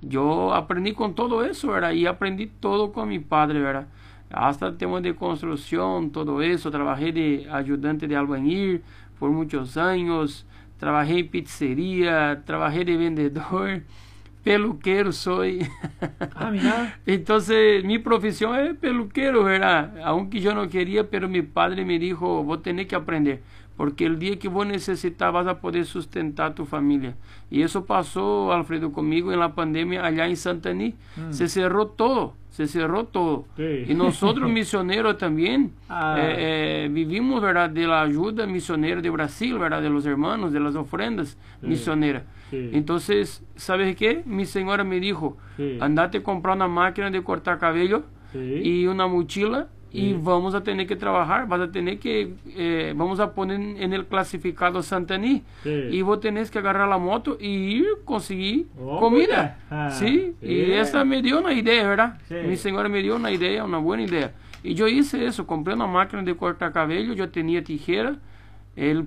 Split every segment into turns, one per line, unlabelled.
yo aprendí con todo eso, ¿verdad? Y aprendí todo con mi padre, ¿verdad? Hasta temas de construcción, todo eso. Trabajé de ayudante de albañil por muchos años. Trabajé en pizzería, trabajé de vendedor, peluquero soy.
Ah, mira.
Entonces, mi profesión es peluquero, ¿verdad? Aunque yo no quería, pero mi padre me dijo, vos tenés que aprender, porque el día que vos necesitas vas a poder sustentar tu familia. Y eso pasó, Alfredo, conmigo en la pandemia allá en Santaní. Se cerró todo, se cerró todo.
Sí.
Y nosotros misioneros también
Ah,
vivimos, ¿verdad? De la ayuda misionera de Brasil, ¿verdad? De los hermanos, de las ofrendas
sí,
misioneras.
sí,
Entonces, ¿sabes qué? Mi señora me dijo,
sí,
andate a comprar una máquina de cortar cabello
sí,
y una mochila y
sí.
vamos a tener que trabajar, vas a tener que, vamos a poner en el clasificado Santaní
Sí.
y vos tenés que agarrar la moto y ir conseguir
Oh,
comida,
mira.
¿sí?
Sí.
Y esa me dio una idea, ¿verdad?
Sí.
Mi señora me dio una idea, una buena idea. Y yo hice eso, compré una máquina de cortar cabello, yo tenía tijera, el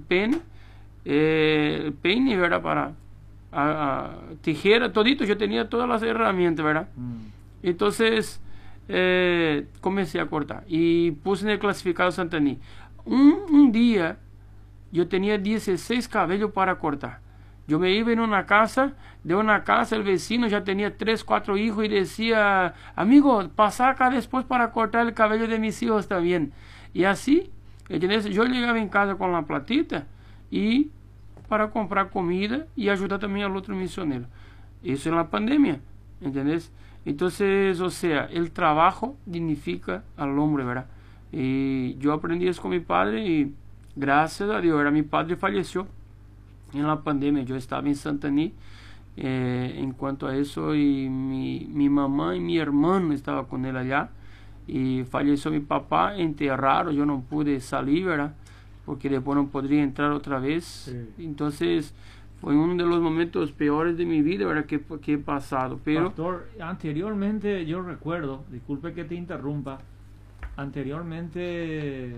peine, ¿verdad? Para tijera, todito, yo tenía todas las herramientas, ¿verdad? Entonces comencé a cortar y puse en el clasificado Santaní. Un día yo tenía 16 cabellos para cortar. Yo me iba en una casa, de una casa el vecino ya tenía 3, 4 hijos y decía, amigo, pasa acá después para cortar el cabello de mis hijos también. Y así, ¿entendés? Yo llegaba en casa con la platita y para comprar comida y ayudar también al otro misionero. Eso en la pandemia, ¿entendés? Entonces, o sea, el trabajo dignifica al hombre, ¿verdad? Y yo aprendí eso con mi padre y gracias a Dios, ¿verdad? Mi padre falleció en la pandemia, yo estaba en Santaní en cuanto a eso y mi mamá y mi hermano estaba con él allá y falleció mi papá, enterraron, yo no pude salir, ¿verdad? Porque después no podría entrar otra vez.
Sí.
Entonces fue uno de los momentos peores de mi vida, ¿verdad? Que he pasado, pero
Pastor, anteriormente yo recuerdo, disculpe que te interrumpa, anteriormente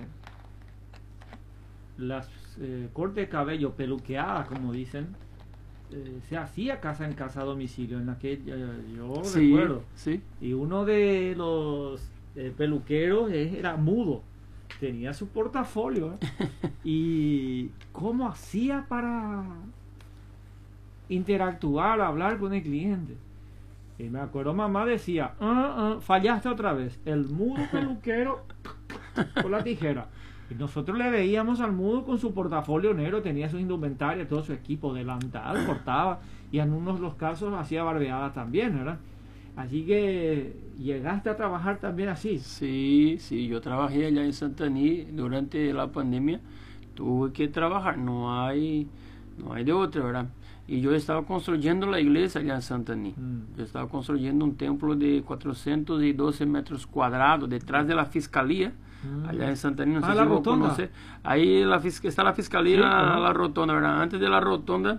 las cortes de cabello peluqueadas, como dicen, se hacía casa en casa a domicilio, en aquel, yo
sí,
recuerdo.
sí.
Y uno de los peluqueros era mudo, tenía su portafolio. ¿Y cómo hacía para interactuar, hablar con el cliente? Y me acuerdo, mamá decía, fallaste otra vez, el mudo peluquero con la tijera. Y nosotros le veíamos al mudo con su portafolio negro, tenía su indumentaria, todo su equipo, delantal, cortaba, y en unos de los casos hacía barbeadas también, ¿verdad? Así que llegaste a trabajar también así.
Sí, sí, yo trabajé allá en Santaní durante la pandemia, tuve que trabajar, no hay de otra, ¿verdad? Y yo estaba construyendo la iglesia allá en Santaní. Yo estaba construyendo un templo de 412 metros cuadrados detrás de la fiscalía, allá en Santaní, no sé
la
si vos
rotonda.
conoces. Ahí está la fiscalía,
Sí,
la rotonda, ¿verdad? Antes de la rotonda,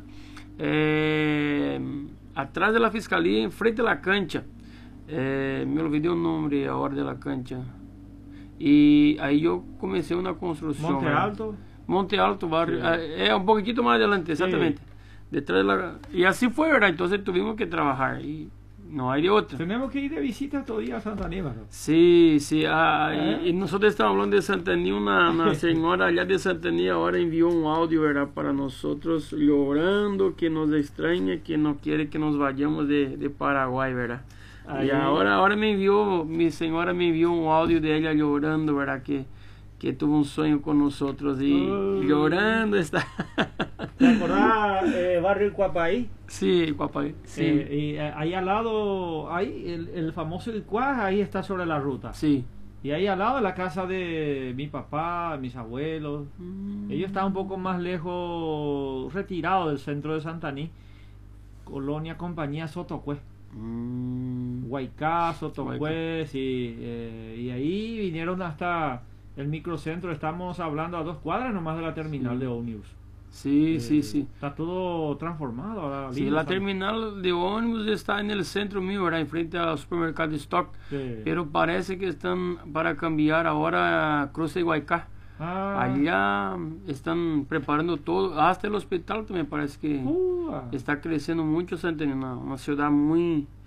atrás de la fiscalía, enfrente de la cancha. Me olvidé el nombre ahora de la cancha. Y ahí yo comencé una construcción.
Monte
¿verdad?
Alto.
Monte Alto, barrio.
Sí.
Un poquitito más adelante,
Sí.
exactamente. Detrás de la... Y así fue, ¿verdad? Entonces tuvimos que trabajar y no hay de otra.
Tenemos que ir de visita todavía a Santa Aníbal.
Sí, sí. Y nosotros estábamos hablando de Santaní. Una señora allá de Santaní ahora envió un audio, ¿verdad? Para nosotros llorando, que nos extraña, que no quiere que nos vayamos de Paraguay, ¿verdad?
Ahí.
Y ahora mi señora me envió un audio de ella llorando, ¿verdad? Que tuvo un sueño con nosotros y llorando está.
¿Te acordás barrio Cuapaí?
Sí, papá, sí,
Y ahí al lado, ahí el famoso El Cuaj, ahí está sobre la ruta.
sí.
Y ahí al lado la casa de mi papá, mis abuelos. Ellos estaban un poco más lejos, retirados del centro de Santaní. Colonia Compañía Sotocue. Huaycá, Sotocue, sí. Y ahí vinieron hasta el microcentro. Estamos hablando a 2 cuadras nomás de la terminal de ómnibus.
Sí, sí, sí.
Está todo transformado ahora.
Sí,
lindo,
la
está.
terminal de ómnibus está en el centro mío, ¿verdad? Enfrente al supermercado Stock.
Sí.
Pero parece que están para cambiar ahora Cruce de Huaycá. Allá están preparando todo, hasta el hospital también parece que está creciendo mucho Santaní, una ciudad muy